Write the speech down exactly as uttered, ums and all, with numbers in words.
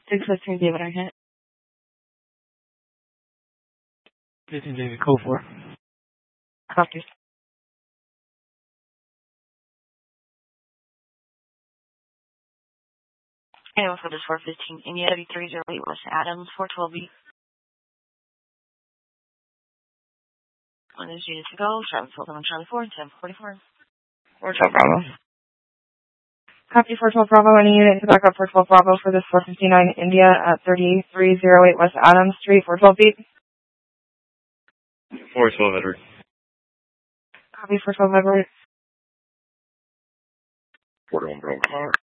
six fifteen David Arquette. fifteen David, code four. Copy. And for this four fifteen India three zero eight West Adams, four twelve B. One is unit to go, Travis Hilton on Charlie four, ten forty-four. four twelve Bravo. Copy four twelve Bravo, any unit to back up four twelve Bravo for this four fifty-nine India at thirty-three oh eight West Adams Street, four twelve B. four twelve Edward. Copy four twelve Edward. four one Bravo.